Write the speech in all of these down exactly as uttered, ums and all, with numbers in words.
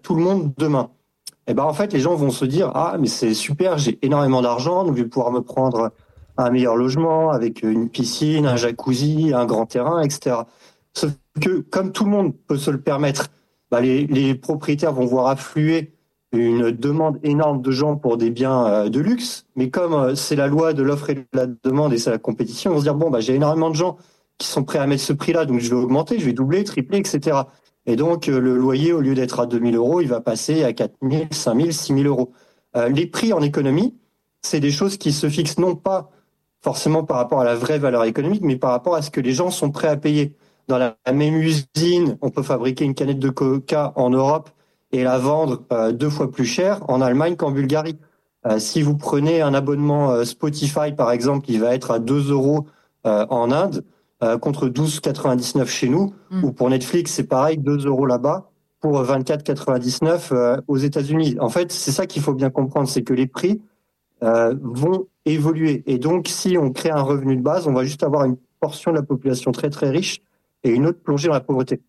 tout le monde demain. Et ben en fait, les gens vont se dire ah mais c'est super, j'ai énormément d'argent, donc je vais pouvoir me prendre un meilleur logement avec une piscine, un jacuzzi, un grand terrain, et cetera. Sauf que comme tout le monde peut se le permettre, bah les, les propriétaires vont voir affluer une demande énorme de gens pour des biens euh, de luxe. Mais comme euh, c'est la loi de l'offre et de la demande et c'est la compétition, on va se dire bon bah j'ai énormément de gens qui sont prêts à mettre ce prix-là, donc je vais augmenter, je vais doubler, tripler, et cetera. Et donc, euh, le loyer, au lieu d'être à deux mille euros, il va passer à quatre mille, cinq mille, six mille euros. Euh, les prix en économie, c'est des choses qui se fixent non pas forcément par rapport à la vraie valeur économique, mais par rapport à ce que les gens sont prêts à payer. Dans la même usine, on peut fabriquer une canette de coca en Europe et la vendre euh, deux fois plus cher en Allemagne qu'en Bulgarie. Euh, si vous prenez un abonnement euh, Spotify, par exemple, il va être à deux euros euh, en Inde, euh, contre douze quatre-vingt-dix-neuf chez nous, mmh. ou pour Netflix, c'est pareil, deux euros là-bas, pour vingt-quatre quatre-vingt-dix-neuf euh, aux États-Unis. En fait, c'est ça qu'il faut bien comprendre, c'est que les prix euh, vont évoluer. Et donc, si on crée un revenu de base, on va juste avoir une portion de la population très très riche et une autre plongée dans la pauvreté.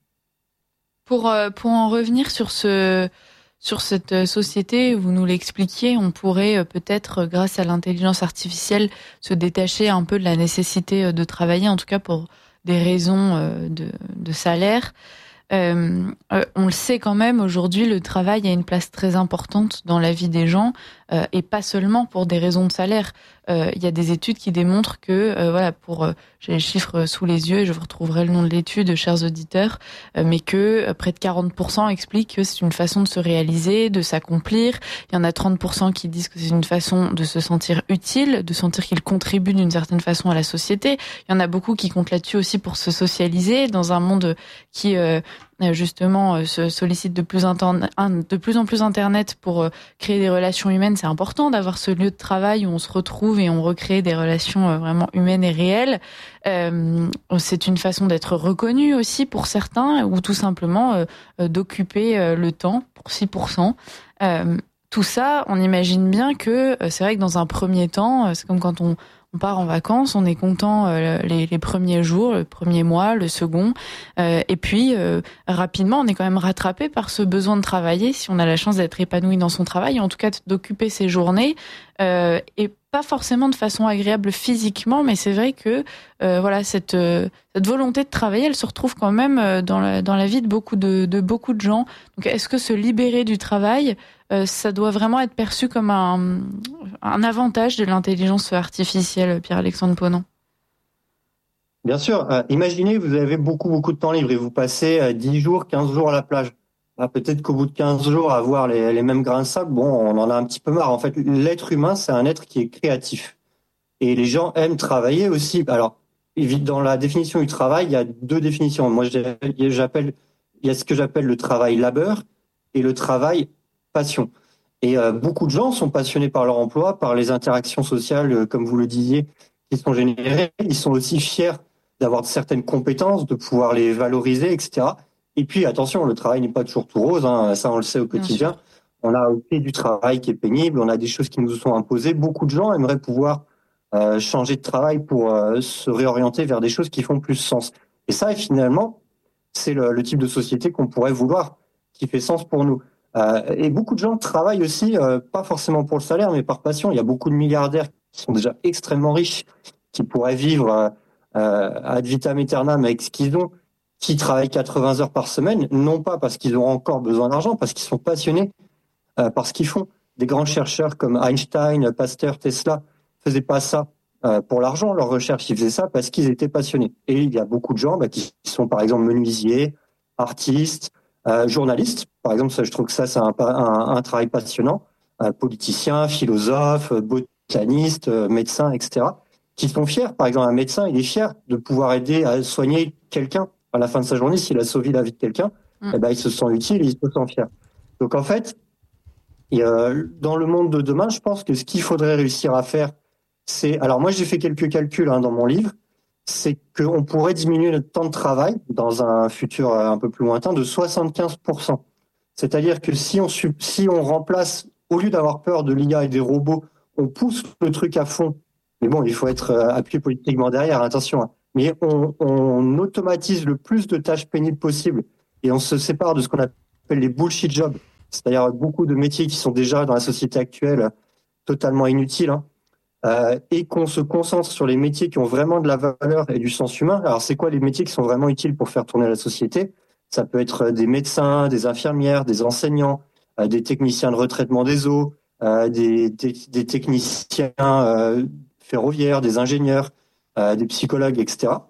Pour, euh, pour en revenir sur ce... Sur cette société, vous nous l'expliquiez, on pourrait peut-être, grâce à l'intelligence artificielle, se détacher un peu de la nécessité de travailler, en tout cas pour des raisons de, de salaire. Euh, euh, on le sait quand même, aujourd'hui, le travail a une place très importante dans la vie des gens, euh, et pas seulement pour des raisons de salaire. Euh, il y a des études qui démontrent que, euh, voilà, pour, euh, j'ai les chiffres sous les yeux et je vous retrouverai le nom de l'étude, chers auditeurs, euh, mais que euh, près de quarante pour cent expliquent que c'est une façon de se réaliser, de s'accomplir. Il y en a trente pour cent qui disent que c'est une façon de se sentir utile, de sentir qu'ils contribuent d'une certaine façon à la société. Il y en a beaucoup qui comptent là-dessus aussi pour se socialiser dans un monde qui, euh, justement, se sollicite de plus, interne- de plus en plus Internet pour créer des relations humaines. C'est important d'avoir ce lieu de travail où on se retrouve et on recrée des relations vraiment humaines et réelles. Euh, c'est une façon d'être reconnu aussi pour certains, ou tout simplement euh, d'occuper euh, le temps pour six pour cent. Euh, tout ça, on imagine bien que euh, c'est vrai que dans un premier temps, euh, c'est comme quand on On part en vacances, on est content euh, les, les premiers jours, le premier mois, le second, euh, et puis euh, rapidement, on est quand même rattrapé par ce besoin de travailler, si on a la chance d'être épanoui dans son travail, en tout cas d'occuper ses journées, euh, et pas forcément de façon agréable physiquement, mais c'est vrai que euh, voilà, cette, euh, cette volonté de travailler, elle se retrouve quand même euh, dans, la, dans la vie de beaucoup de, de beaucoup de gens. Donc, est-ce que se libérer du travail, euh, ça doit vraiment être perçu comme un, un avantage de l'intelligence artificielle, Pierre-Alexandre Ponant? Bien sûr. Euh, imaginez, vous avez beaucoup, beaucoup de temps libre et vous passez euh, dix jours, quinze jours à la plage. Ah, peut-être qu'au bout de quinze jours, avoir les, les mêmes grains de sable, bon, on en a un petit peu marre. En fait, l'être humain, c'est un être qui est créatif. Et les gens aiment travailler aussi. Alors, dans la définition du travail, il y a deux définitions. Moi, j'appelle, il y a ce que j'appelle le travail labeur et le travail passion. Et euh, beaucoup de gens sont passionnés par leur emploi, par les interactions sociales, euh, comme vous le disiez, qui sont générées. Ils sont aussi fiers d'avoir certaines compétences, de pouvoir les valoriser, et cetera. Et puis, attention, le travail n'est pas toujours tout rose, hein, ça on le sait au quotidien. On a aussi du travail qui est pénible, on a des choses qui nous sont imposées. Beaucoup de gens aimeraient pouvoir euh, changer de travail pour euh, se réorienter vers des choses qui font plus sens. Et ça, finalement, c'est le, le type de société qu'on pourrait vouloir, qui fait sens pour nous. Euh, et beaucoup de gens travaillent aussi, euh, pas forcément pour le salaire, mais par passion. Il y a beaucoup de milliardaires qui sont déjà extrêmement riches, qui pourraient vivre euh, ad vitam aeternam avec ce qu'ils ont, qui travaillent quatre-vingts heures par semaine, non pas parce qu'ils ont encore besoin d'argent, parce qu'ils sont passionnés euh, par ce qu'ils font. Des grands chercheurs comme Einstein, Pasteur, Tesla faisaient pas ça euh, pour l'argent. Leurs recherches, ils faisaient ça parce qu'ils étaient passionnés. Et il y a beaucoup de gens bah, qui sont par exemple menuisiers, artistes, euh, journalistes. Par exemple, ça, je trouve que ça, c'est un, un, un travail passionnant. Euh, politiciens, philosophes, botanistes, euh, médecins, et cetera, qui sont fiers. Par exemple, un médecin, il est fier de pouvoir aider à soigner quelqu'un à la fin de sa journée. S'il a sauvé la vie de quelqu'un, mmh. eh ben, il se sent utile et il se sent fier. Donc, en fait, et, euh, dans le monde de demain, je pense que ce qu'il faudrait réussir à faire, c'est... Alors, moi, j'ai fait quelques calculs hein, dans mon livre. C'est qu'on pourrait diminuer notre temps de travail dans un futur un peu plus lointain de soixante-quinze pour cent. C'est-à-dire que si on, si on remplace, au lieu d'avoir peur de l'I A et des robots, on pousse le truc à fond. Mais bon, il faut être appuyé politiquement derrière, attention. Hein. Mais on, on automatise le plus de tâches pénibles possibles et on se sépare de ce qu'on appelle les bullshit jobs. c'est-à-dire beaucoup de métiers qui sont déjà dans la société actuelle totalement inutiles, hein, euh, et qu'on se concentre sur les métiers qui ont vraiment de la valeur et du sens humain. Alors, c'est quoi les métiers qui sont vraiment utiles pour faire tourner la société? Ça peut être des médecins, des infirmières, des enseignants, euh, des techniciens de retraitement des eaux, euh, des, des, des techniciens euh, ferroviaires, des ingénieurs, euh, des psychologues, et cetera.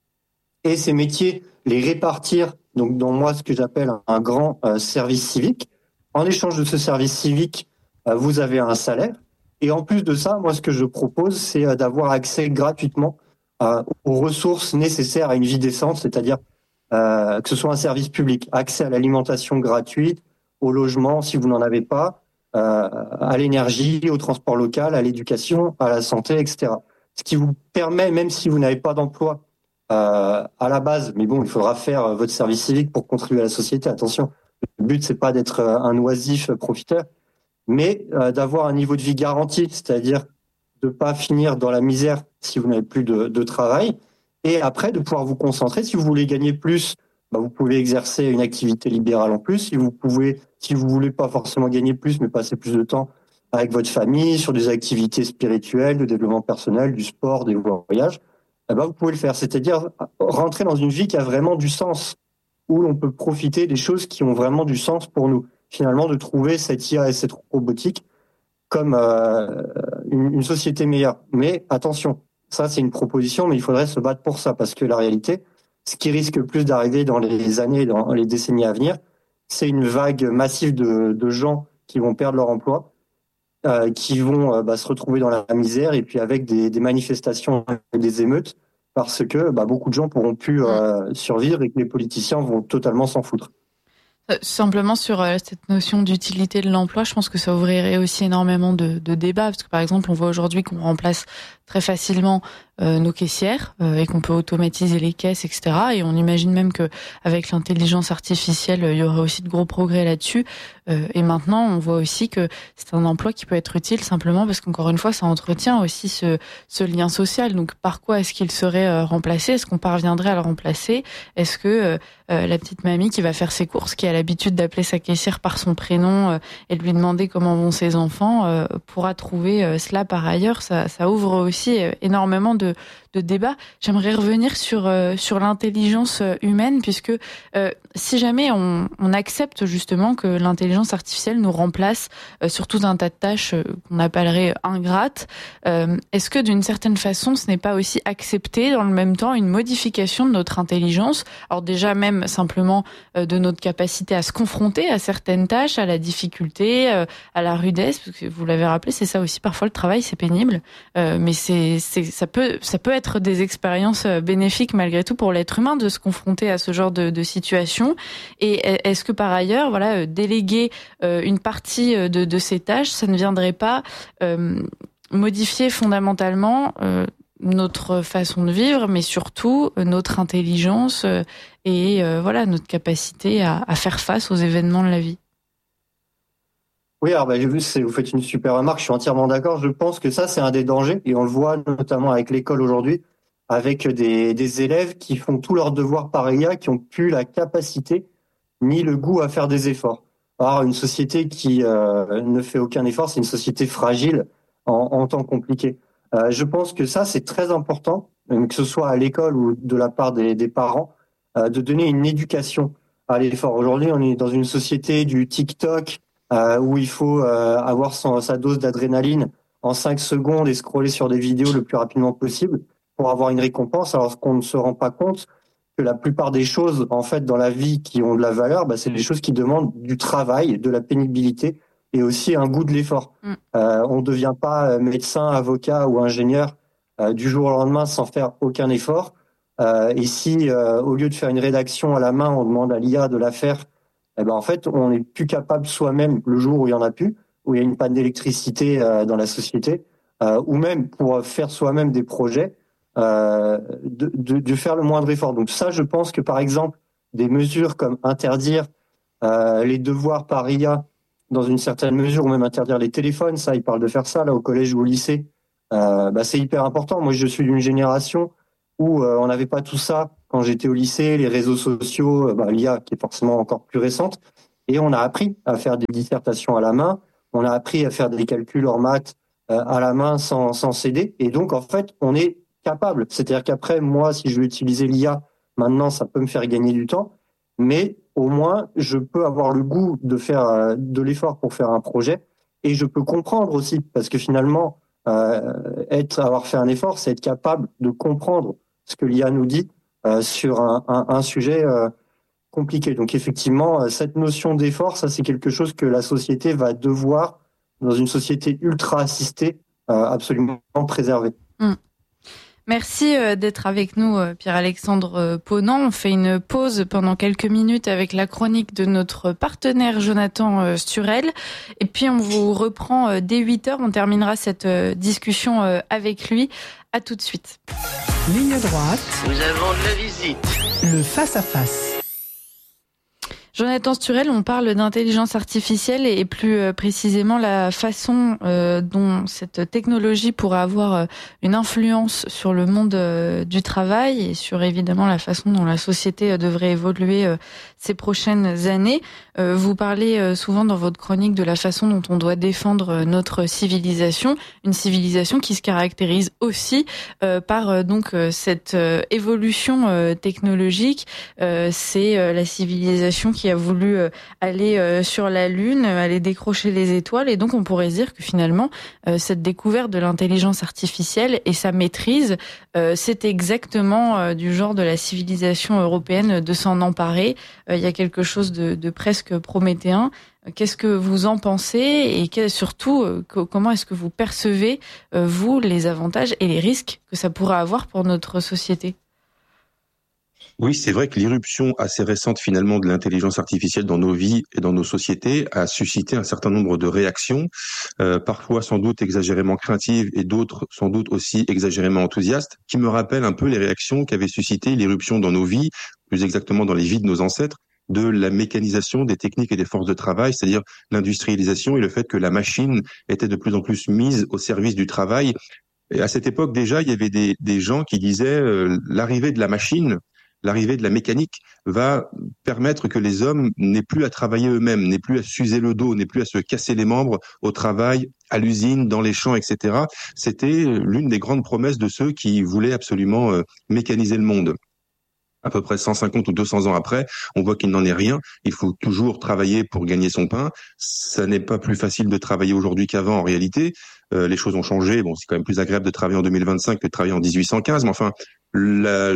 Et ces métiers, les répartir, donc dans moi ce que j'appelle un, un grand euh, service civique. En échange de ce service civique, euh, vous avez un salaire. Et en plus de ça, moi ce que je propose, c'est euh, d'avoir accès gratuitement euh, aux ressources nécessaires à une vie décente, c'est-à-dire euh, que ce soit un service public, accès à l'alimentation gratuite, au logement si vous n'en avez pas, euh, à l'énergie, au transport local, à l'éducation, à la santé, et cetera. Ce qui vous permet, même si vous n'avez pas d'emploi, euh, à la base, mais bon, il faudra faire votre service civique pour contribuer à la société. Attention, le but c'est pas d'être un oisif profiteur, mais euh, d'avoir un niveau de vie garanti, c'est-à-dire de pas finir dans la misère si vous n'avez plus de, de travail, et après de pouvoir vous concentrer. Si vous voulez gagner plus, bah, vous pouvez exercer une activité libérale en plus. Si vous pouvez, si vous voulez pas forcément gagner plus, mais passer plus de temps avec votre famille, sur des activités spirituelles, de développement personnel, du sport, des voyages, eh ben, vous pouvez le faire. C'est-à-dire rentrer dans une vie qui a vraiment du sens, où l'on peut profiter des choses qui ont vraiment du sens pour nous. Finalement, de trouver cette I A et cette robotique comme euh, une, une société meilleure. Mais attention, ça c'est une proposition, mais il faudrait se battre pour ça, parce que la réalité, ce qui risque le plus d'arriver dans les années, dans les décennies à venir, c'est une vague massive de, de gens qui vont perdre leur emploi, euh, qui vont euh, bah, se retrouver dans la misère, et puis avec des, des manifestations et des émeutes, parce que bah, beaucoup de gens pourront plus euh, survivre et que les politiciens vont totalement s'en foutre. Simplement sur euh, cette notion d'utilité de l'emploi, je pense que ça ouvrirait aussi énormément de, de débats, parce que par exemple, on voit aujourd'hui qu'on remplace très facilement euh, nos caissières euh, et qu'on peut automatiser les caisses, et cetera. Et on imagine même que avec l'intelligence artificielle, il y aurait aussi de gros progrès là-dessus. Euh, et maintenant, on voit aussi que c'est un emploi qui peut être utile simplement parce qu'encore une fois, ça entretient aussi ce, ce lien social. Donc, par quoi est-ce qu'il serait euh, remplacé? Est-ce qu'on parviendrait à le remplacer? Est-ce que euh, euh, la petite mamie qui va faire ses courses, qui a l'habitude d'appeler sa caissière par son prénom euh, et de lui demander comment vont ses enfants, euh, pourra trouver euh, cela par ailleurs? Ça, ça ouvre aussi énormément de, de débats. J'aimerais revenir sur euh, sur l'intelligence humaine, puisque euh, si jamais on, on accepte justement que l'intelligence artificielle nous remplace euh, sur tout un tas de tâches euh, qu'on appellerait ingrates, euh, est-ce que d'une certaine façon ce n'est pas aussi accepter dans le même temps une modification de notre intelligence? Alors déjà même simplement euh, de notre capacité à se confronter à certaines tâches, à la difficulté, euh, à la rudesse, parce que vous l'avez rappelé, c'est ça aussi, parfois le travail c'est pénible, euh, mais c'est, c'est ça peut ça peut être des expériences bénéfiques malgré tout pour l'être humain de se confronter à ce genre de, de situation. Et est-ce que par ailleurs, voilà, déléguer euh, une partie de, de ces tâches, ça ne viendrait pas euh, modifier fondamentalement euh, notre façon de vivre, mais surtout euh, notre intelligence euh, et euh, voilà notre capacité à, à faire face aux événements de la vie? Oui, alors bah, j'ai vu, c'est, vous faites une super remarque, je suis entièrement d'accord. Je pense que ça, c'est un des dangers, et on le voit notamment avec l'école aujourd'hui, avec des, des élèves qui font tous leurs devoirs par I A, qui ont plus la capacité ni le goût à faire des efforts. Alors, une société qui euh, ne fait aucun effort, c'est une société fragile en, en temps compliqué. Euh, je pense que ça, c'est très important, que ce soit à l'école ou de la part des, des parents, euh, de donner une éducation à l'effort. Aujourd'hui, on est dans une société du TikTok, euh, où il faut euh, avoir son, sa dose d'adrénaline en cinq secondes et scroller sur des vidéos le plus rapidement possible pour avoir une récompense, alors qu'on ne se rend pas compte que la plupart des choses, en fait, dans la vie qui ont de la valeur, bah, c'est des choses qui demandent du travail, de la pénibilité et aussi un goût de l'effort. Mm. Euh, on ne devient pas médecin, avocat ou ingénieur euh, du jour au lendemain sans faire aucun effort. Euh, et si, euh, au lieu de faire une rédaction à la main, on demande à l'I A de la faire, eh ben, en fait, on n'est plus capable soi-même le jour où il y en a plus, où il y a une panne d'électricité euh, dans la société, euh, ou même pour faire soi-même des projets, euh, de, de, de faire le moindre effort. Donc ça, je pense que par exemple, des mesures comme interdire euh, les devoirs par I A dans une certaine mesure, ou même interdire les téléphones, ça, ils parlent de faire ça là au collège ou au lycée, euh, bah, c'est hyper important. Moi, je suis d'une génération où euh, on n'avait pas tout ça quand j'étais au lycée, les réseaux sociaux, bah, l'I A qui est forcément encore plus récente. Et on a appris à faire des dissertations à la main, on a appris à faire des calculs en maths euh, à la main sans, sans s'aider. Et donc, en fait, on est capable. C'est-à-dire qu'après, moi, si je veux utiliser l'I A, maintenant, ça peut me faire gagner du temps. Mais au moins, je peux avoir le goût de faire euh, de l'effort pour faire un projet. Et je peux comprendre aussi, parce que finalement, euh, être, avoir fait un effort, c'est être capable de comprendre ce que l'I A nous dit euh, sur un, un, un sujet euh, compliqué. Donc effectivement, cette notion d'effort, ça c'est quelque chose que la société va devoir, dans une société ultra assistée, euh, absolument préserver. Mmh. Merci d'être avec nous, Pierre-Alexandre Ponant. On fait une pause pendant quelques minutes avec la chronique de notre partenaire Jonathan Sturel. Et puis on vous reprend dès huit heures. On terminera cette discussion avec lui. À tout de suite. Ligne droite. Nous avons de la visite. Le face-à-face. Jonathan Sturel, on parle d'intelligence artificielle et plus précisément la façon euh, dont cette technologie pourrait avoir une influence sur le monde euh, du travail et sur évidemment la façon dont la société devrait évoluer euh, ces prochaines années. Euh, vous parlez euh, souvent dans votre chronique de la façon dont on doit défendre notre civilisation, une civilisation qui se caractérise aussi euh, par euh, donc euh, cette euh, évolution euh, technologique. Euh, c'est euh, la civilisation qui a voulu aller sur la Lune, aller décrocher les étoiles, et donc on pourrait dire que finalement cette découverte de l'intelligence artificielle et sa maîtrise, c'est exactement du genre de la civilisation européenne de s'en emparer. Il y a quelque chose de, de presque prométhéen. Qu'est-ce que vous en pensez et que, surtout comment est-ce que vous percevez, vous, les avantages et les risques que ça pourrait avoir pour notre société ? Oui, c'est vrai que l'irruption assez récente finalement de l'intelligence artificielle dans nos vies et dans nos sociétés a suscité un certain nombre de réactions, euh, parfois sans doute exagérément craintives et d'autres sans doute aussi exagérément enthousiastes, qui me rappellent un peu les réactions qu'avait suscité l'irruption dans nos vies, plus exactement dans les vies de nos ancêtres, de la mécanisation des techniques et des forces de travail, c'est-à-dire l'industrialisation et le fait que la machine était de plus en plus mise au service du travail. Et à cette époque déjà, il y avait des, des gens qui disaient euh, l'arrivée de la machine, l'arrivée de la mécanique va permettre que les hommes n'aient plus à travailler eux-mêmes, n'aient plus à s'user le dos, n'aient plus à se casser les membres au travail, à l'usine, dans les champs, et cetera. C'était l'une des grandes promesses de ceux qui voulaient absolument euh, mécaniser le monde. À peu près cent cinquante ou deux cents ans après, on voit qu'il n'en est rien. Il faut toujours travailler pour gagner son pain. Ça n'est pas plus facile de travailler aujourd'hui qu'avant en réalité. Euh, les choses ont changé. Bon, c'est quand même plus agréable de travailler en deux mille vingt-cinq que de travailler en dix-huit cent quinze. Mais enfin, la...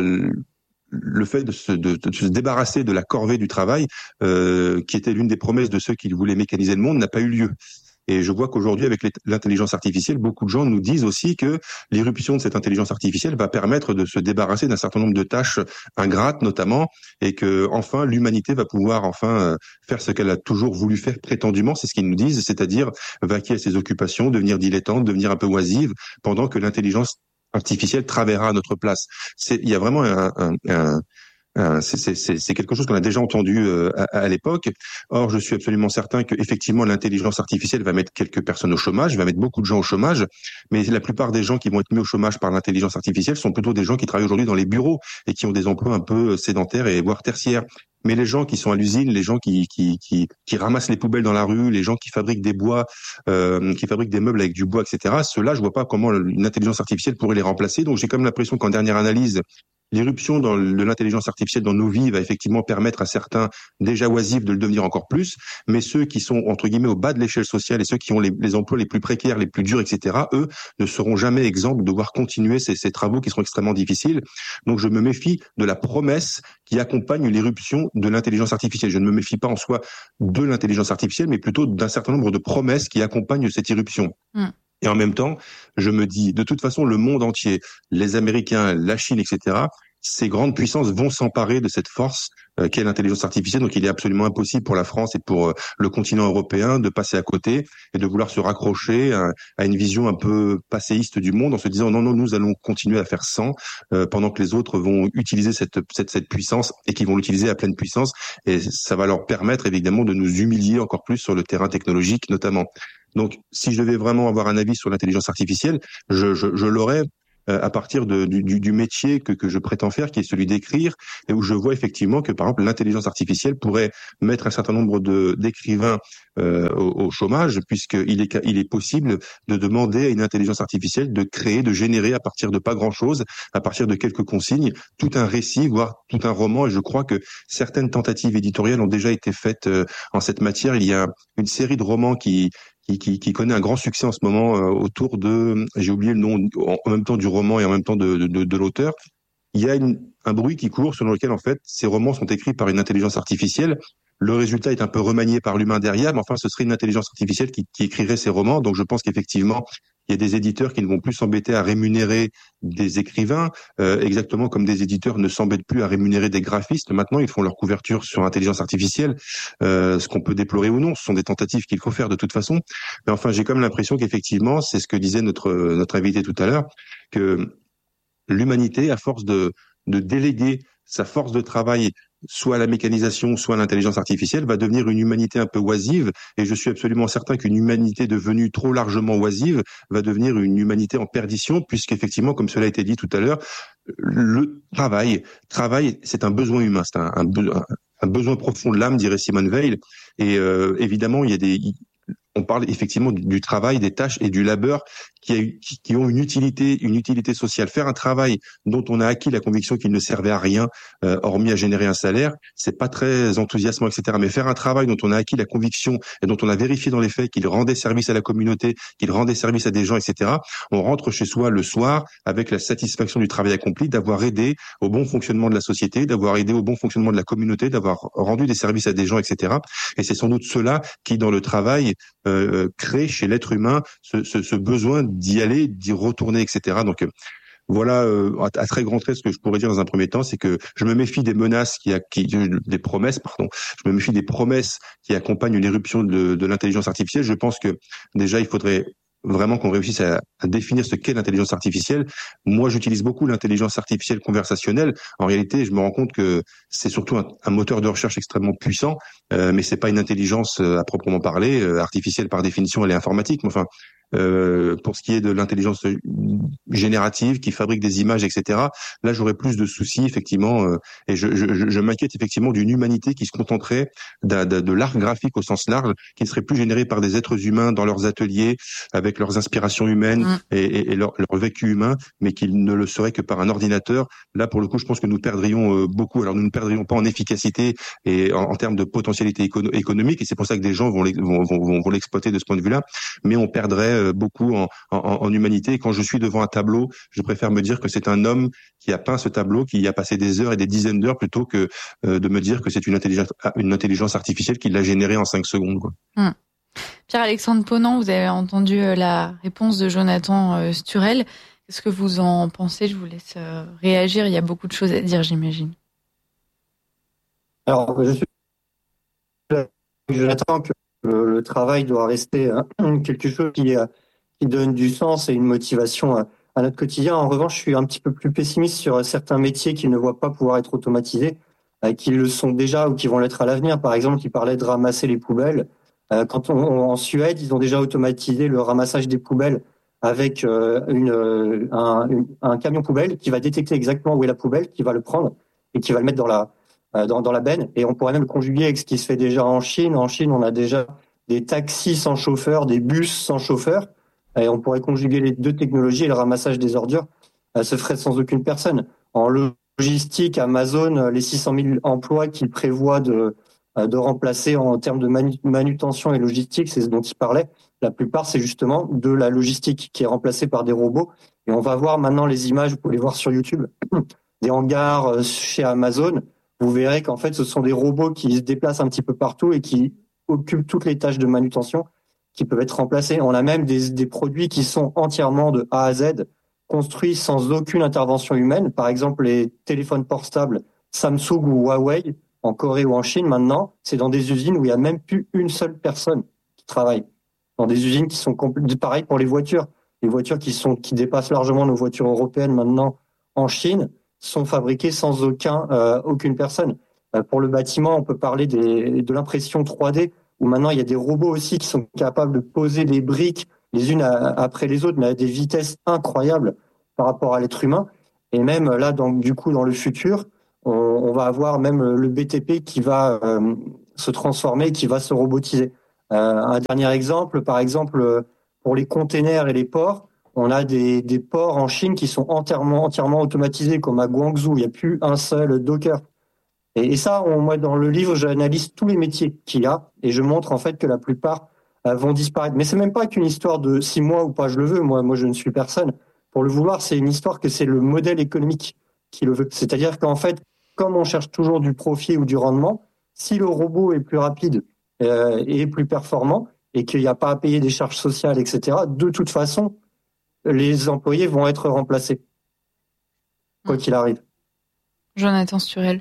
le fait de se, de, de se débarrasser de la corvée du travail, euh, qui était l'une des promesses de ceux qui voulaient mécaniser le monde, n'a pas eu lieu. Et je vois qu'aujourd'hui, avec l'intelligence artificielle, beaucoup de gens nous disent aussi que l'irruption de cette intelligence artificielle va permettre de se débarrasser d'un certain nombre de tâches ingrates, notamment, et que enfin l'humanité va pouvoir enfin faire ce qu'elle a toujours voulu faire prétendument, c'est ce qu'ils nous disent, c'est-à-dire vaquer à ses occupations, devenir dilettante, devenir un peu oisive, pendant que l'intelligence artificielle travaillera à notre place. C'est, il y a vraiment un, un, un, un c'est, c'est, c'est quelque chose qu'on a déjà entendu euh, à, à l'époque. Or, je suis absolument certain que effectivement l'intelligence artificielle va mettre quelques personnes au chômage, va mettre beaucoup de gens au chômage, mais la plupart des gens qui vont être mis au chômage par l'intelligence artificielle sont plutôt des gens qui travaillent aujourd'hui dans les bureaux et qui ont des emplois un peu sédentaires et voire tertiaires. Mais les gens qui sont à l'usine, les gens qui qui qui, qui ramassent les poubelles dans la rue, les gens qui fabriquent des bois, euh, qui fabriquent des meubles avec du bois, et cetera. Ceux-là, je vois pas comment une intelligence artificielle pourrait les remplacer. Donc j'ai quand même l'impression qu'en dernière analyse, l'irruption dans le, de l'intelligence artificielle dans nos vies va effectivement permettre à certains déjà oisifs de le devenir encore plus, mais ceux qui sont entre guillemets au bas de l'échelle sociale et ceux qui ont les, les emplois les plus précaires, les plus durs, et cetera, eux ne seront jamais exempts de devoir continuer ces, ces travaux qui seront extrêmement difficiles. Donc je me méfie de la promesse qui accompagne l'irruption de l'intelligence artificielle. Je ne me méfie pas en soi de l'intelligence artificielle, mais plutôt d'un certain nombre de promesses qui accompagnent cette irruption. Mm. Et en même temps, je me dis, de toute façon, le monde entier, les Américains, la Chine, et cetera, ces grandes puissances vont s'emparer de cette force euh, qu'est l'intelligence artificielle. Donc, il est absolument impossible pour la France et pour euh, le continent européen de passer à côté et de vouloir se raccrocher à, à une vision un peu passéiste du monde en se disant non, non, nous allons continuer à faire sans euh, pendant que les autres vont utiliser cette, cette, cette puissance et qui vont l'utiliser à pleine puissance. Et ça va leur permettre évidemment de nous humilier encore plus sur le terrain technologique notamment. Donc, si je devais vraiment avoir un avis sur l'intelligence artificielle, je, je, je l'aurais euh, à partir de, du, du métier que, que je prétends faire, qui est celui d'écrire, et où je vois effectivement que, par exemple, l'intelligence artificielle pourrait mettre un certain nombre de d'écrivains euh, au, au chômage, puisqu'il est, il est possible de demander à une intelligence artificielle de créer, de générer à partir de pas grand-chose, à partir de quelques consignes, tout un récit, voire tout un roman. Et je crois que certaines tentatives éditoriales ont déjà été faites euh, en cette matière. Il y a une série de romans qui Qui, qui, qui connaît un grand succès en ce moment euh, autour de, j'ai oublié le nom, en, en même temps du roman et en même temps de, de, de, de l'auteur. Il y a une, un bruit qui court selon lequel en fait ces romans sont écrits par une intelligence artificielle. Le résultat est un peu remanié par l'humain derrière, mais enfin ce serait une intelligence artificielle qui, qui écrirait ces romans. Donc je pense qu'effectivement il y a des éditeurs qui ne vont plus s'embêter à rémunérer des écrivains, euh, exactement comme des éditeurs ne s'embêtent plus à rémunérer des graphistes. Maintenant, ils font leur couverture sur intelligence artificielle, euh, ce qu'on peut déplorer ou non. Ce sont des tentatives qu'il faut faire de toute façon. Mais enfin, j'ai comme l'impression qu'effectivement, c'est ce que disait notre notre invité tout à l'heure, que l'humanité, à force de de déléguer sa force de travail soit à la mécanisation, soit à l'intelligence artificielle, va devenir une humanité un peu oisive. Et je suis absolument certain qu'une humanité devenue trop largement oisive va devenir une humanité en perdition, puisqu'effectivement, comme cela a été dit tout à l'heure, le travail, travail, c'est un besoin humain, c'est un, un, un besoin profond de l'âme, dirait Simone Veil. Et euh, évidemment, il y a des... On parle effectivement du, du travail, des tâches et du labeur qui, a, qui, qui ont une utilité, une utilité sociale. Faire un travail dont on a acquis la conviction qu'il ne servait à rien, euh, hormis à générer un salaire, c'est pas très enthousiasmant, et cetera. Mais faire un travail dont on a acquis la conviction et dont on a vérifié dans les faits qu'il rendait service à la communauté, qu'il rendait service à des gens, et cetera. On rentre chez soi le soir avec la satisfaction du travail accompli, d'avoir aidé au bon fonctionnement de la société, d'avoir aidé au bon fonctionnement de la communauté, d'avoir rendu des services à des gens, et cetera. Et c'est sans doute cela qui, dans le travail, Euh, crée chez l'être humain ce, ce, ce besoin d'y aller, d'y retourner, et cetera. Donc euh, voilà, euh, à, à très grand trait, ce que je pourrais dire dans un premier temps, c'est que je me méfie des menaces qui, a, qui des promesses, pardon, je me méfie des promesses qui accompagnent l'éruption de, de l'intelligence artificielle. Je pense que déjà il faudrait vraiment qu'on réussisse à, à définir ce qu'est l'intelligence artificielle. Moi, j'utilise beaucoup l'intelligence artificielle conversationnelle. En réalité, je me rends compte que c'est surtout un, un moteur de recherche extrêmement puissant, euh, mais c'est pas une intelligence euh, à proprement parler. Euh, artificielle, par définition, elle est informatique. Mais enfin, euh, pour ce qui est de l'intelligence générative qui fabrique des images, et cetera, là, j'aurais plus de soucis, effectivement, euh, et je, je, je m'inquiète effectivement d'une humanité qui se contenterait de, de, de l'art graphique au sens large, qui ne serait plus généré par des êtres humains dans leurs ateliers, avec leurs inspirations humaines mmh. et, et, et leur, leur vécu humain, mais qu'il ne le serait que par un ordinateur. Là, pour le coup, je pense que nous perdrions euh, beaucoup. Alors, nous ne perdrions pas en efficacité et en, en termes de potentialité écono- économique, et c'est pour ça que des gens vont, les, vont, vont, vont l'exploiter de ce point de vue-là, mais on perdrait euh, beaucoup en, en, en humanité. Et quand je suis devant un tableau, je préfère me dire que c'est un homme qui a peint ce tableau, qui y a passé des heures et des dizaines d'heures, plutôt que euh, de me dire que c'est une intelligence, une intelligence artificielle qui l'a généré en cinq secondes, quoi. Mmh. Pierre-Alexandre Ponant, vous avez entendu la réponse de Jonathan Sturel. Qu'est-ce que vous en pensez ? Je vous laisse réagir. Il y a beaucoup de choses à dire, j'imagine. Alors, je suis Jonathan que le, le travail doit rester hein, quelque chose qui, qui donne du sens et une motivation à, à notre quotidien. En revanche, je suis un petit peu plus pessimiste sur certains métiers qui ne voient pas pouvoir être automatisés, euh, qui le sont déjà ou qui vont l'être à l'avenir. Par exemple, il parlait de ramasser les poubelles. Quand on, en Suède, ils ont déjà automatisé le ramassage des poubelles avec euh, une, un, une, un camion poubelle qui va détecter exactement où est la poubelle, qui va le prendre et qui va le mettre dans la, dans, dans la benne. Et on pourrait même le conjuguer avec ce qui se fait déjà en Chine. En Chine, on a déjà des taxis sans chauffeur, des bus sans chauffeur. Et on pourrait conjuguer les deux technologies et le ramassage des ordures euh, se ferait sans aucune personne. En logistique, Amazon, les six cent mille emplois qu'il prévoit de de remplacer en termes de manutention et logistique, c'est ce dont il parlait. La plupart, c'est justement de la logistique qui est remplacée par des robots. Et on va voir maintenant les images, vous pouvez les voir sur YouTube, des hangars chez Amazon. Vous verrez qu'en fait, ce sont des robots qui se déplacent un petit peu partout et qui occupent toutes les tâches de manutention qui peuvent être remplacées. On a même des, des produits qui sont entièrement de A à Z, construits sans aucune intervention humaine. Par exemple, les téléphones portables Samsung ou Huawei, en Corée ou en Chine, maintenant, c'est dans des usines où il n'y a même plus une seule personne qui travaille. Dans des usines qui sont compl- pareil pour les voitures. Les voitures qui sont qui dépassent largement nos voitures européennes maintenant en Chine sont fabriquées sans aucun euh, aucune personne. Euh, pour le bâtiment, on peut parler des, de l'impression trois D, où maintenant il y a des robots aussi qui sont capables de poser des briques les unes à, après les autres, mais à des vitesses incroyables. par rapport à l'être humain. Et même là, donc du coup, dans le futur, on, on va avoir même le B T P qui va euh, se transformer, qui va se robotiser. Euh, un dernier exemple, par exemple, pour les containers et les ports, on a des, des ports en Chine qui sont entièrement, entièrement automatisés, comme à Guangzhou. Il n'y a plus un seul Docker. Et, et ça, on, moi, dans le livre, j'analyse tous les métiers qu'il y a et je montre en fait que la plupart euh, vont disparaître. Mais c'est même pas qu'une histoire de si moi ou pas je le veux. Moi, moi, je ne suis personne. Pour le vouloir, c'est une histoire que c'est le modèle économique qui le veut. C'est-à-dire qu'en fait, comme on cherche toujours du profit ou du rendement, si le robot est plus rapide euh, et plus performant et qu'il n'y a pas à payer des charges sociales, et cetera, de toute façon, les employés vont être remplacés, quoi qu'il arrive. Jonathan Sturel.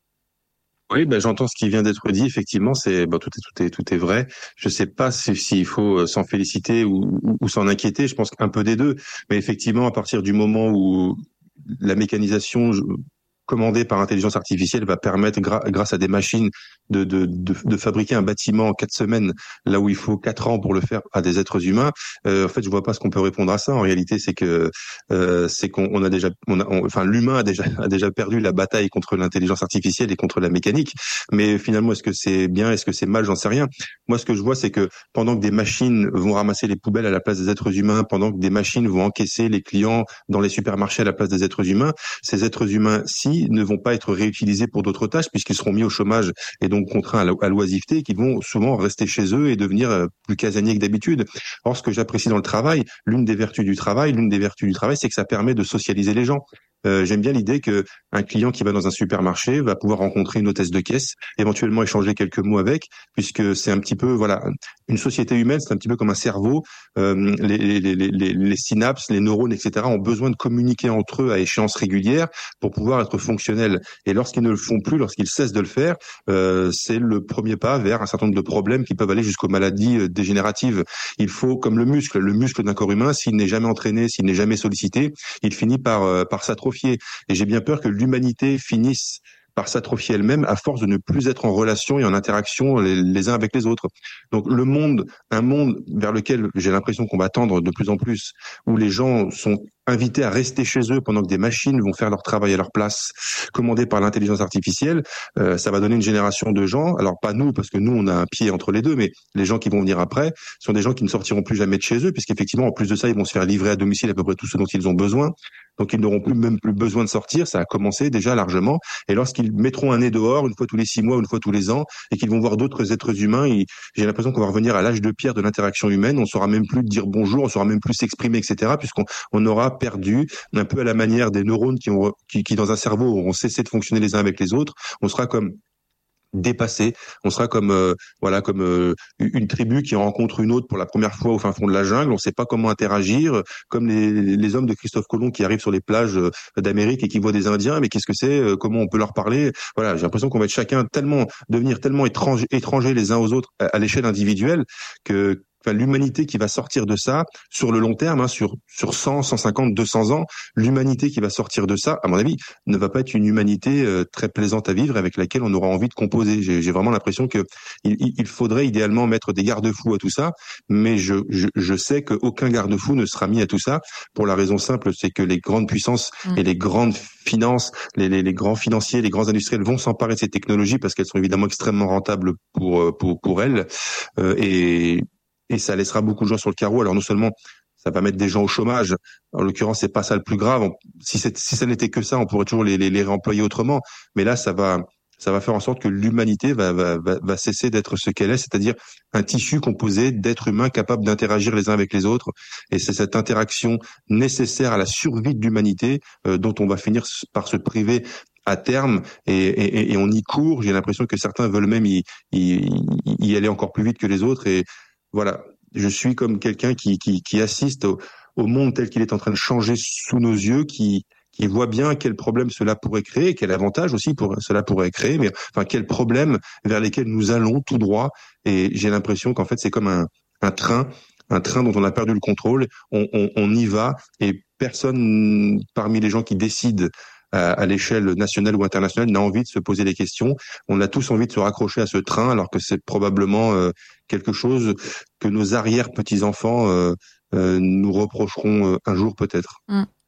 Oui, ben j'entends ce qui vient d'être dit. Effectivement, c'est ben, tout est tout est tout est vrai. Je sais pas s'il si, faut s'en féliciter ou, ou, ou s'en inquiéter. Je pense qu'un peu des deux. Mais effectivement, à partir du moment où la mécanisation commandée par intelligence artificielle va permettre, gra- grâce à des machines, de, de, de, de fabriquer un bâtiment en quatre semaines, là où il faut quatre ans pour le faire à des êtres humains. Euh, en fait, je vois pas ce qu'on peut répondre à ça. En réalité, c'est que euh, c'est qu'on on a déjà, on a, on, enfin, l'humain a déjà a déjà perdu la bataille contre l'intelligence artificielle et contre la mécanique. Mais finalement, est-ce que c'est bien, est-ce que c'est mal, j'en sais rien. Moi, ce que je vois, c'est que pendant que des machines vont ramasser les poubelles à la place des êtres humains, pendant que des machines vont encaisser les clients dans les supermarchés à la place des êtres humains, ces êtres humains-ci ne vont pas être réutilisés pour d'autres tâches puisqu'ils seront mis au chômage et donc contraints à l'oisiveté et qu'ils vont souvent rester chez eux et devenir plus casaniers que d'habitude. Or, ce que j'apprécie dans le travail, l'une des vertus du travail, l'une des vertus du travail, c'est que ça permet de socialiser les gens. Euh, j'aime bien l'idée que un client qui va dans un supermarché va pouvoir rencontrer une hôtesse de caisse, éventuellement échanger quelques mots avec, puisque c'est un petit peu, voilà, une société humaine, c'est un petit peu comme un cerveau. Euh, les, les, les, les, les synapses, les neurones, et cetera ont besoin de communiquer entre eux à échéances régulières pour pouvoir être fonctionnels. Et lorsqu'ils ne le font plus, lorsqu'ils cessent de le faire, euh, c'est le premier pas vers un certain nombre de problèmes qui peuvent aller jusqu'aux maladies dégénératives. Il faut, comme le muscle, le muscle d'un corps humain, s'il n'est jamais entraîné, s'il n'est jamais sollicité, il finit par, euh, par s'atrophier. Et j'ai bien peur que l'humanité finisse par s'atrophier elle-même à force de ne plus être en relation et en interaction les, les uns avec les autres. Donc le monde, un monde vers lequel j'ai l'impression qu'on va tendre de plus en plus, où les gens sont invités à rester chez eux pendant que des machines vont faire leur travail à leur place, commandées par l'intelligence artificielle, euh, ça va donner une génération de gens, alors pas nous, parce que nous, on a un pied entre les deux, mais les gens qui vont venir après sont des gens qui ne sortiront plus jamais de chez eux, puisqu'effectivement, en plus de ça, ils vont se faire livrer à domicile à peu près tout ce dont ils ont besoin. Donc, ils n'auront plus même plus besoin de sortir. Ça a commencé déjà largement. Et lorsqu'ils mettront un nez dehors, une fois tous les six mois, une fois tous les ans, et qu'ils vont voir d'autres êtres humains, ils, j'ai l'impression qu'on va revenir à l'âge de pierre de l'interaction humaine. On saura même plus dire bonjour, on saura même plus s'exprimer, et cetera, puisqu'on on aura perdu, un peu à la manière des neurones qui ont, qui, qui dans un cerveau auront cessé de fonctionner les uns avec les autres. On sera comme dépassé, on sera comme euh, voilà comme euh, une tribu qui rencontre une autre pour la première fois au fin fond de la jungle, on ne sait pas comment interagir, comme les, les hommes de Christophe Colomb qui arrivent sur les plages d'Amérique et qui voient des Indiens, mais qu'est-ce que c'est, comment on peut leur parler? Voilà, j'ai l'impression qu'on va être chacun tellement devenir tellement étranger, étrangers les uns aux autres à, à l'échelle individuelle que Enfin, l'humanité qui va sortir de ça sur le long terme, hein, sur sur cent, cent cinquante, deux cents ans, l'humanité qui va sortir de ça, à mon avis, ne va pas être une humanité euh, très plaisante à vivre avec laquelle on aura envie de composer. J'ai, j'ai vraiment l'impression que il, il faudrait idéalement mettre des garde-fous à tout ça, mais je je, je sais qu'aucun garde-fou ne sera mis à tout ça pour la raison simple, c'est que les grandes puissances mmh. et les grandes finances, les, les les grands financiers, les grands industriels vont s'emparer de ces technologies parce qu'elles sont évidemment extrêmement rentables pour pour pour elles euh, et Et ça laissera beaucoup de gens sur le carreau. Alors non seulement ça va mettre des gens au chômage, en l'occurrence c'est pas ça le plus grave. On, si, c'est, si ça n'était que ça, on pourrait toujours les, les, les réemployer autrement. Mais là, ça va, ça va faire en sorte que l'humanité va, va, va, va cesser d'être ce qu'elle est, c'est-à-dire un tissu composé d'êtres humains capables d'interagir les uns avec les autres. Et c'est cette interaction nécessaire à la survie de l'humanité euh, dont on va finir par se priver à terme et, et, et on y court. J'ai l'impression que certains veulent même y, y, y aller encore plus vite que les autres et voilà, je suis comme quelqu'un qui, qui, qui assiste au, au monde tel qu'il est en train de changer sous nos yeux, qui, qui voit bien quel problème cela pourrait créer, quel avantage aussi pour, cela pourrait créer, mais enfin quel problème vers lesquels nous allons tout droit. Et j'ai l'impression qu'en fait c'est comme un, un train, un train dont on a perdu le contrôle. On, on, on y va et personne parmi les gens qui décident à, à l'échelle nationale ou internationale n'a envie de se poser des questions. On a tous envie de se raccrocher à ce train alors que c'est probablement euh, quelque chose que nos arrière-petits-enfants euh, euh, nous reprocheront euh, un jour peut-être. Mmh.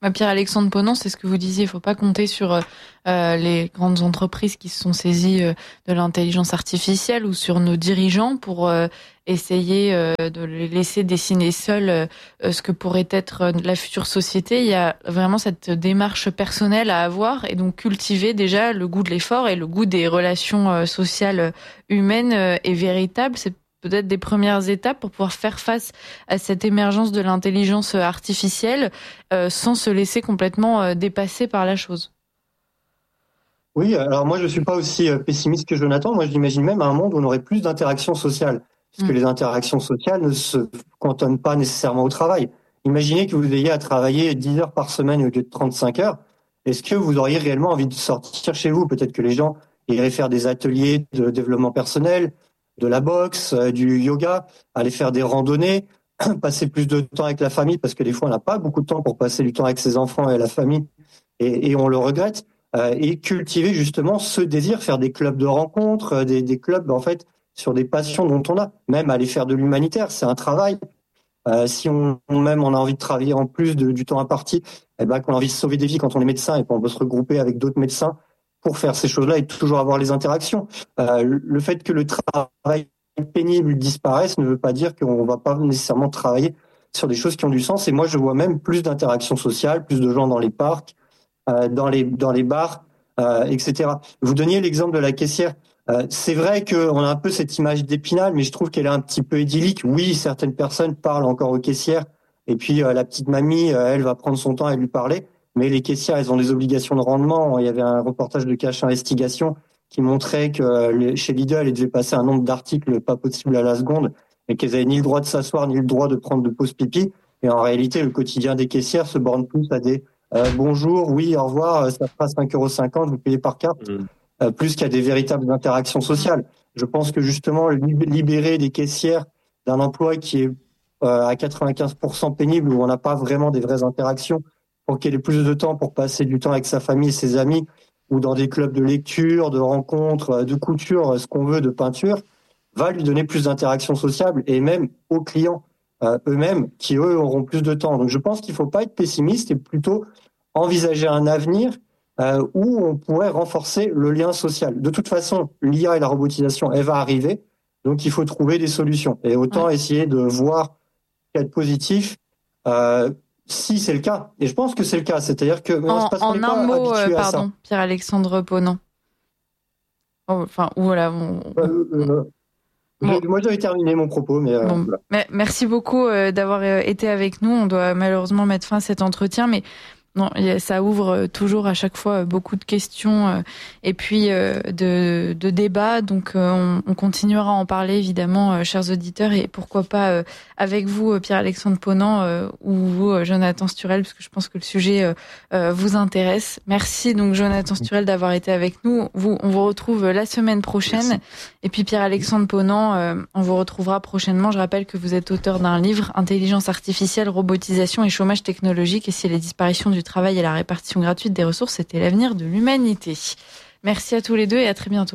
Pierre-Alexandre Ponant, c'est ce que vous disiez, il ne faut pas compter sur euh, les grandes entreprises qui se sont saisies euh, de l'intelligence artificielle ou sur nos dirigeants pour euh, essayer euh, de les laisser dessiner seuls euh, ce que pourrait être la future société. Il y a vraiment cette démarche personnelle à avoir et donc cultiver déjà le goût de l'effort et le goût des relations euh, sociales humaines euh, et véritables. C'est peut-être des premières étapes pour pouvoir faire face à cette émergence de l'intelligence artificielle euh, sans se laisser complètement euh, dépasser par la chose. Oui, alors moi je suis pas aussi pessimiste que Jonathan. Moi je l'imagine même à un monde où on aurait plus d'interactions sociales, parce que mmh. les interactions sociales ne se cantonnent pas nécessairement au travail. Imaginez que vous ayez à travailler dix heures par semaine au lieu de trente-cinq heures. Est-ce que vous auriez réellement envie de sortir chez vous? Peut-être que les gens iraient faire des ateliers de développement personnel, de la boxe, euh, du yoga, aller faire des randonnées, passer plus de temps avec la famille, parce que des fois on n'a pas beaucoup de temps pour passer du temps avec ses enfants et la famille, et, et on le regrette, euh, et cultiver justement ce désir, faire des clubs de rencontres, des, des clubs en fait sur des passions dont on a, même aller faire de l'humanitaire, c'est un travail. Euh, si on même on a envie de travailler en plus de, du temps imparti, eh ben qu'on a envie de sauver des vies quand on est médecin et qu'on peut se regrouper avec d'autres médecins pour faire ces choses-là et toujours avoir les interactions. Euh, le fait que le travail pénible disparaisse ne veut pas dire qu'on va pas nécessairement travailler sur des choses qui ont du sens. Et moi, je vois même plus d'interactions sociales, plus de gens dans les parcs, euh, dans les dans les bars, euh, et cetera. Vous donniez l'exemple de la caissière. Euh, c'est vrai qu'on a un peu cette image d'Épinal, mais je trouve qu'elle est un petit peu idyllique. Oui, certaines personnes parlent encore aux caissières, et puis euh, la petite mamie, euh, elle va prendre son temps à lui parler. Mais les caissières, elles ont des obligations de rendement. Il y avait un reportage de Cache Investigation qui montrait que chez Lidl, elles devaient passer un nombre d'articles pas possible à la seconde et qu'elles avaient ni le droit de s'asseoir, ni le droit de prendre de pause pipi. Et en réalité, le quotidien des caissières se borne plus à des euh, bonjour, oui, au revoir, ça fera cinq euros cinquante, vous payez par carte, mmh. euh, plus qu'à des véritables interactions sociales. Je pense que justement, libérer des caissières d'un emploi qui est euh, à quatre-vingt-quinze pour cent pénible, où on n'a pas vraiment des vraies interactions, pour qu'elle ait plus de temps pour passer du temps avec sa famille et ses amis, ou dans des clubs de lecture, de rencontres, de couture, ce qu'on veut, de peinture, va lui donner plus d'interactions sociables et même aux clients euh, eux-mêmes qui, eux, auront plus de temps. Donc je pense qu'il ne faut pas être pessimiste et plutôt envisager un avenir euh, où on pourrait renforcer le lien social. De toute façon, l'I A et la robotisation, elle va arriver, donc il faut trouver des solutions. Et autant ouais. essayer de voir être positif euh, si c'est le cas, et je pense que c'est le cas, c'est-à-dire que... En, parce en un mot, euh, pardon, Pierre-Alexandre Ponant. Oh, enfin, voilà. On... Euh, euh, bon. Moi, j'avais terminé mon propos, mais... Euh, bon. voilà. mais merci beaucoup euh, d'avoir euh, été avec nous. On doit malheureusement mettre fin à cet entretien, mais... Non, ça ouvre toujours à chaque fois beaucoup de questions et puis de, de débats. Donc, on, on continuera à en parler, évidemment, chers auditeurs, et pourquoi pas avec vous, Pierre-Alexandre Ponant, ou vous, Jonathan Sturel, parce que je pense que le sujet vous intéresse. Merci, donc, Jonathan Sturel, d'avoir été avec nous. Vous, on vous retrouve la semaine prochaine. Merci. Et puis, Pierre-Alexandre Ponant, on vous retrouvera prochainement. Je rappelle que vous êtes auteur d'un livre, Intelligence artificielle, robotisation et chômage technologique, et si les disparitions du travail et la répartition gratuite des ressources, c'était l'avenir de l'humanité. Merci à tous les deux et à très bientôt.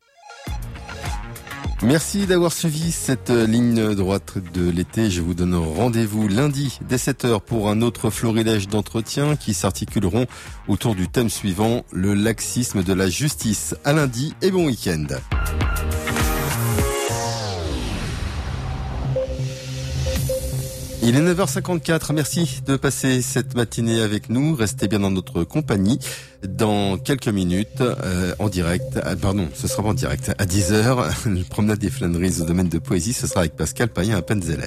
Merci d'avoir suivi cette ligne droite de l'été. Je vous donne rendez-vous lundi dès sept heures pour un autre florilège d'entretiens qui s'articuleront autour du thème suivant, le laxisme de la justice. À lundi et bon week-end. Il est neuf heures cinquante-quatre, merci de passer cette matinée avec nous. Restez bien dans notre compagnie. Dans quelques minutes, euh, en direct, euh, pardon, ce sera pas en direct, à dix heures, le promenade des flâneries au domaine de poésie, ce sera avec Pascal Payen à Penzeller.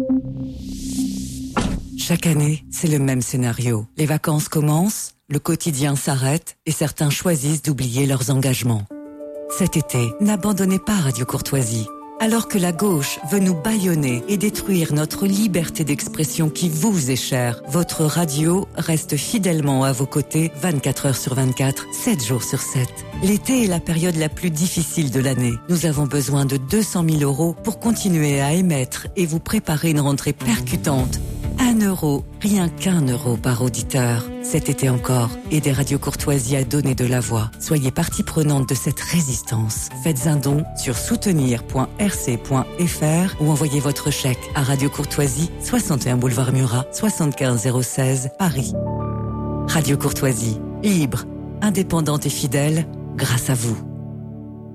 Chaque année, c'est le même scénario. Les vacances commencent, le quotidien s'arrête et certains choisissent d'oublier leurs engagements. Cet été, n'abandonnez pas Radio Courtoisie. Alors que la gauche veut nous bâillonner et détruire notre liberté d'expression qui vous est chère, votre radio reste fidèlement à vos côtés vingt-quatre heures sur vingt-quatre, sept jours sur sept. L'été est la période la plus difficile de l'année. Nous avons besoin de deux cent mille euros pour continuer à émettre et vous préparer une rentrée percutante. Un euro, rien qu'un euro par auditeur. Cet été encore, aidez Radio Courtoisie à donner de la voix. Soyez partie prenante de cette résistance. Faites un don sur soutenir point r c point f r ou envoyez votre chèque à Radio Courtoisie, soixante et un boulevard Murat, soixante-quinze zéro seize, Paris. Radio Courtoisie, libre, indépendante et fidèle, grâce à vous.